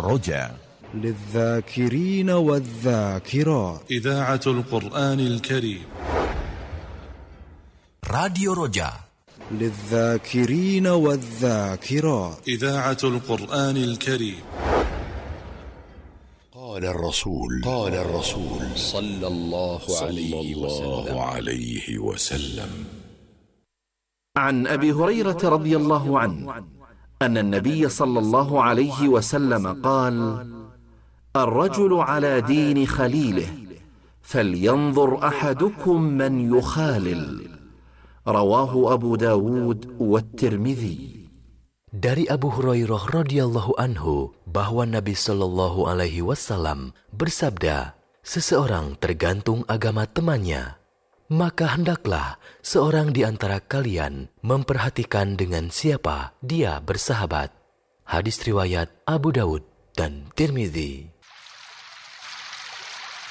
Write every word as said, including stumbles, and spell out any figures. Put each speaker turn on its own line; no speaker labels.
الرجاء
للذاكرين والذاكرات.
إذاعة القرآن الكريم.
راديو رجاء
للذاكرين والذاكرات.
إذاعة القرآن الكريم.
قال الرسول قال الرسول
صلى الله عليه وسلم,
عليه وسلم
عن أبي هريرة رضي الله عنه أن النبي صلى الله عليه وسلم قال: الرجل على دين خليله فلينظر أحدكم من يخالل. رواه أبو داود والترمذي.
Dari Abu Hurairah radhiyallahu anhu bahwa Nabi Shallallahu alaihi wasallam bersabda, seseorang tergantung agama temannya, maka hendaklah seorang di antara kalian memperhatikan dengan siapa dia bersahabat. Hadis riwayat Abu Dawud dan Tirmidzi.